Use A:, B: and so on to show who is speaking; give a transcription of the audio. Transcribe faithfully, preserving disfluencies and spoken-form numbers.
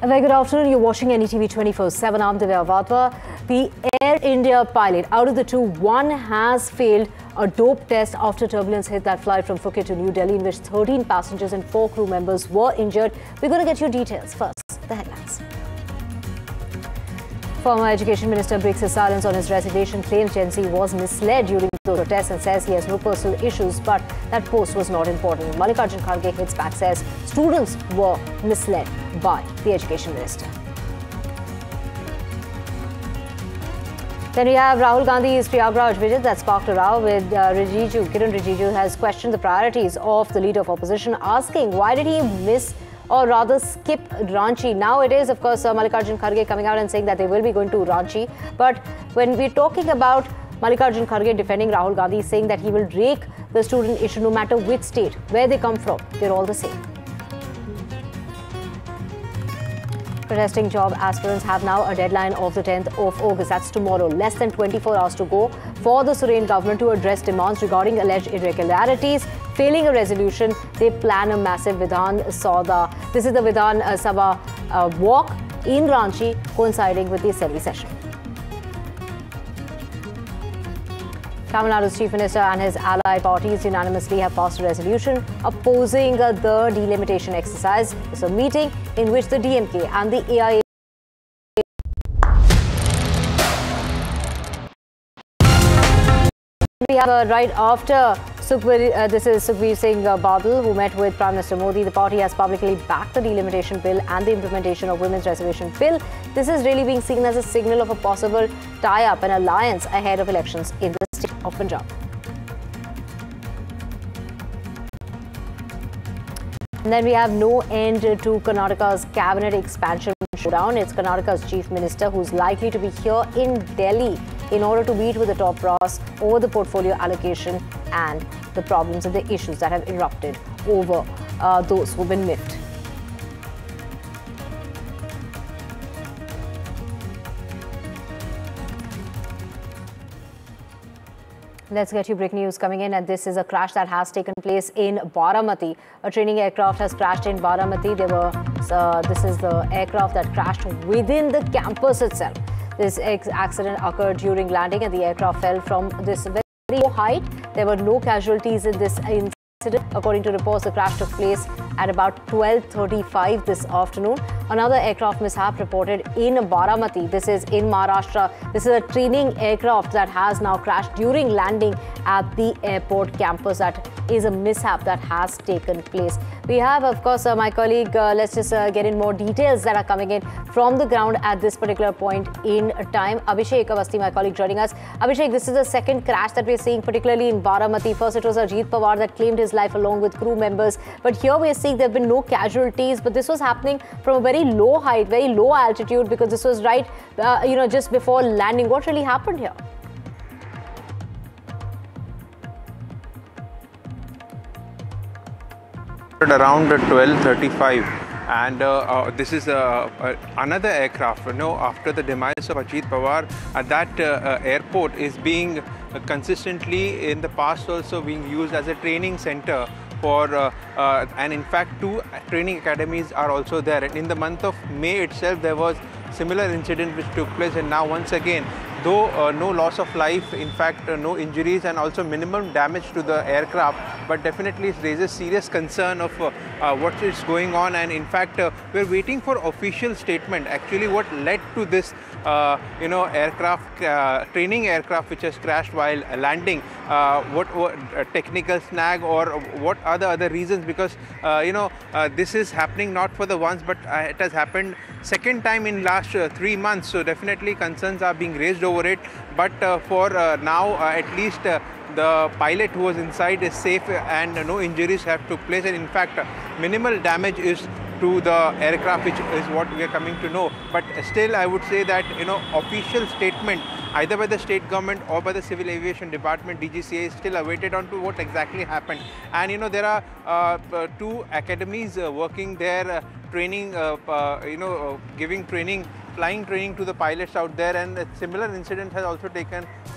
A: A very good afternoon. You're watching N E T V twenty-four seven. I'm Divya Vatwa. The Air India pilot, out of the two, one has failed a dope test after turbulence hit that flight from Phuket to New Delhi, in which thirteen passengers and four crew members were injured. We're going to get you details. First, the headlines. Former Education Minister breaks his silence on his resignation, claims Gen Z was misled during the protests and says he has no personal issues, but that post was not important. Mallikarjun Kharge hits back, says students were misled by the Education Minister. Then we have Rahul Gandhi's Prayagraj visit that sparked a row with uh, Rijiju. Kiran Rijiju has questioned the priorities of the leader of opposition, asking why did he miss or rather skip Ranchi. Now it is, of course, uh, Mallikarjun Kharge coming out and saying that they will be going to Ranchi. But when we're talking about Mallikarjun Kharge defending Rahul Gandhi, saying that he will rake the student issue no matter which state, where they come from, they're all the same. Protesting job aspirants have now a deadline of the tenth of August. That's tomorrow. Less than twenty-four hours to go for the Soren government to address demands regarding alleged irregularities. Failing a resolution, they plan a massive Vidhan Sabha. This is the Vidhan Sabha uh, walk in Ranchi, coinciding with the Assembly session. Tamil Nadu's Chief Minister and his allied parties unanimously have passed a resolution opposing uh, the delimitation exercise. It's a meeting in which the D M K and the A I A we have uh, right after Sukhbir, uh, this is Sukhbir Singh uh, Badal, who met with Prime Minister Modi. The party has publicly backed the delimitation bill and the implementation of women's reservation bill. This is really being seen as a signal of a possible tie-up and alliance ahead of elections in the state of Punjab. And then we have no end to Karnataka's cabinet expansion showdown. It's Karnataka's chief minister who's likely to be here in Delhi in order to meet with the top brass over the portfolio allocation and the problems and the issues that have erupted over uh, those who've been miffed. Let's get you breaking news coming in, and this is a crash that has taken place in Baramati. A training aircraft has crashed in Baramati. There were, uh, this is the aircraft that crashed within the campus itself. This accident occurred during landing and the aircraft fell from this very low height. There were no casualties in this incident. According to reports, the crash took place at about twelve thirty-five this afternoon. Another aircraft mishap reported in Baramati. This is in Maharashtra. This is a training aircraft that has now crashed during landing at the airport campus. That is a mishap that has taken place. We have, of course, uh, my colleague, uh, let's just uh, get in more details that are coming in from the ground at this particular point in time. Abhishek Avasthi, my colleague, joining us. Abhishek, this is the second crash that we're seeing, particularly in Baramati. First, it was Ajit Pawar that claimed his life along with crew members. But here we are seeing there have been no casualties. But this was happening from a very low height, very low altitude, because this was right, uh, you know, just before landing. What really happened here?
B: Around twelve thirty-five, and uh, uh, this is uh, uh, another aircraft. You know, after the demise of Ajit Pawar, uh, that uh, uh, airport is being uh, consistently in the past also being used as a training center for, uh, uh, and in fact two training academies are also there. And in the month of May itself, there was similar incident which took place, and now once again, though uh, no loss of life, in fact uh, no injuries and also minimum damage to the aircraft, but definitely it raises serious concern of uh, uh, what is going on. And in fact uh, we're waiting for official statement actually what led to this uh, you know aircraft uh, training aircraft which has crashed while landing, uh, what, what uh, technical snag or what are the other reasons, because uh, you know uh, this is happening not for the once, but uh, it has happened second time in last uh, three months. So definitely concerns are being raised over it, but uh, for uh, now uh, at least uh, the pilot who was inside is safe and uh, no injuries have took place, and in fact uh, minimal damage is to the aircraft, which is what we are coming to know. But still I would say that you know official statement either by the state government or by the Civil Aviation Department, D G C A, is still awaited on to what exactly happened. And you know there are uh, uh, two academies uh, working there, uh, training uh, uh, you know uh, giving training flying training to the pilots out there, and a similar incident has also taken